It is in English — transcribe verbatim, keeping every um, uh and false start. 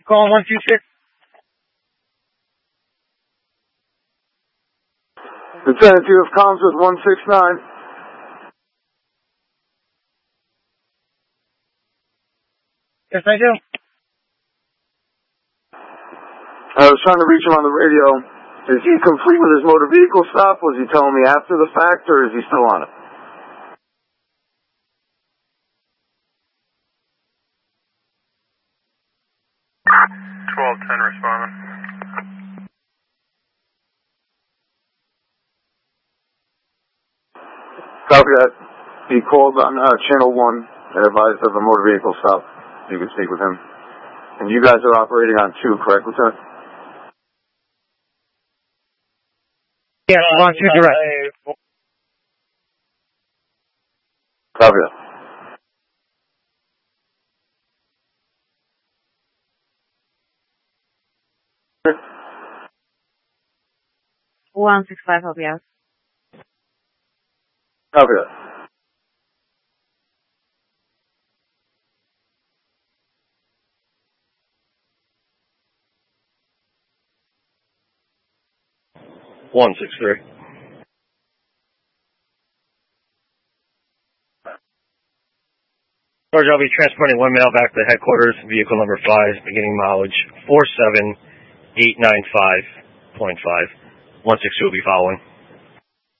Calling one two six. Lieutenant, do you have comms with one six nine? Yes, I do. I was trying to reach him on the radio. Is he complete with his motor vehicle stop? Was he telling me after the fact, or is he still on it? twelve ten responding. Copy that. He called on uh, channel one and advised of a motor vehicle stop. You can speak with him. And you guys are operating on two, correct, Lieutenant? Yeah, on two direct. Copy that. one six five, help you out. Copy that. one six three. George, I'll be transporting one male back to headquarters, vehicle number five, beginning mileage four seven eight nine five point five. one six two will be following.